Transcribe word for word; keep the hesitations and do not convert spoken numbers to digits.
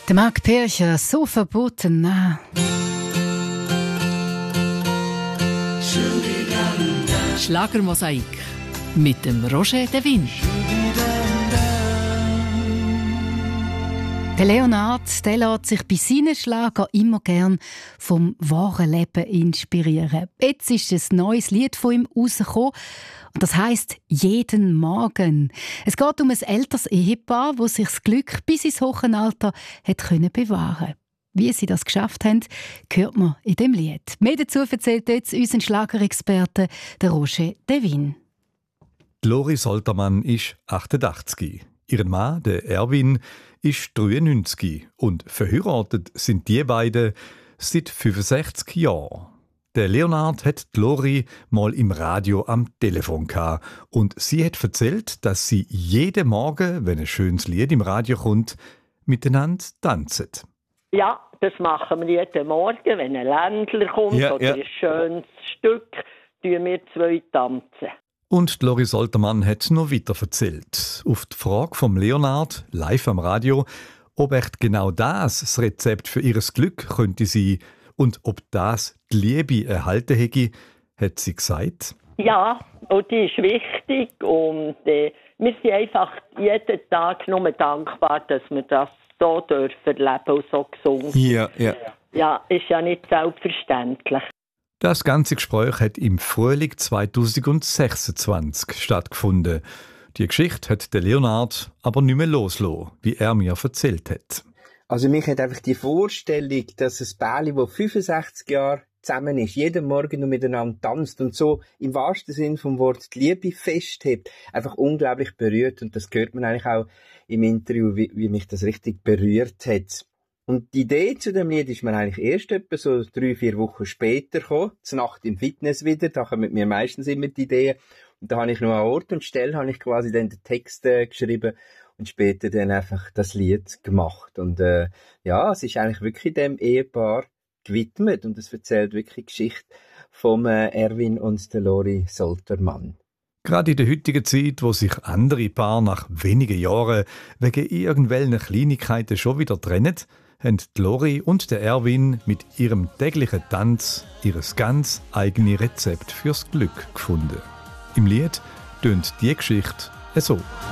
Der Marc Pircher, so verboten nah. Schlagermosaik mit dem Roger Devin. Der Leonard, der lässt sich bei seinen Schlagern immer gern vom wahren Leben inspirieren. Jetzt ist ein neues Lied von ihm rausgekommen. Und das heisst «Jeden Morgen». Es geht um ein älteres Ehepaar, das sich das Glück bis ins hohe Alter hat können bewahren. Wie sie das geschafft haben, hört man in dem Lied. Mehr dazu erzählt jetzt unser Schlagerexperte, der Roger Devin. Lori Soltermann ist achtundachtzig. Ihr Mann, der Erwin, ist dreiundneunzig. Und verheiratet sind die beiden seit fünfundsechzig Jahren. Der Leonard hat Lori mal im Radio am Telefon gehabt und sie hat erzählt, dass sie jeden Morgen, wenn ein schönes Lied im Radio kommt, miteinander tanzen. Ja, das machen wir jeden Morgen, wenn ein Ländler kommt ja, oder ja. ein schönes Stück, tun wir zwei tanzen. Und Lori Soltermann hat noch weiter erzählt. Auf die Frage vom Leonard, live am Radio, ob echt genau das das Rezept für ihr Glück könnte sein und ob das die Liebe erhalten hätte, hat sie gesagt. Ja, und die ist wichtig und äh, wir sind einfach jeden Tag nur dankbar, dass wir das so dürfen leben und so gesund. Ja, ja. Ja, ist ja nicht selbstverständlich. Das ganze Gespräch hat im Frühling zweitausendsechsundzwanzig stattgefunden. Die Geschichte hat der Leonard aber nicht mehr losgelassen, wie er mir erzählt hat. Also mich hat einfach die Vorstellung, dass ein Pärchen, das fünfundsechzig Jahre zusammen ist, jeden Morgen noch miteinander tanzt und so im wahrsten Sinn vom Wort die Liebe festhebt, einfach unglaublich berührt. Und das hört man eigentlich auch im Interview, wie, wie mich das richtig berührt hat. Und die Idee zu dem Lied ist mir eigentlich erst etwa so drei, vier Wochen später gekommen, zur Nacht im Fitness wieder, da kommen mir meistens immer die Ideen. Und da habe ich noch an Ort und Stelle, habe ich quasi dann den Text äh, geschrieben und später dann einfach das Lied gemacht. Und äh, ja, es ist eigentlich wirklich dem Ehepaar gewidmet und es erzählt wirklich die Geschichte vom äh, Erwin und der Lori Soltermann. Gerade in der heutigen Zeit, wo sich andere Paare nach wenigen Jahren wegen irgendwelchen Kleinigkeiten schon wieder trennen, haben die Lori und der Erwin mit ihrem täglichen Tanz ihr ganz eigenes Rezept fürs Glück gefunden. Im Lied tönt die Geschichte so.